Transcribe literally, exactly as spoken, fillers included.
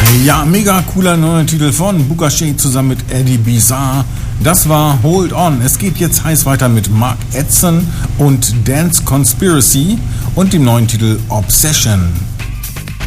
Ja, mega cooler neuer Titel von Booka Shade zusammen mit Eddie Bizarre. Das war Hold On. Es geht jetzt heiß weiter mit Mark Edson und Dance Conspiracy und dem neuen Titel Obsession.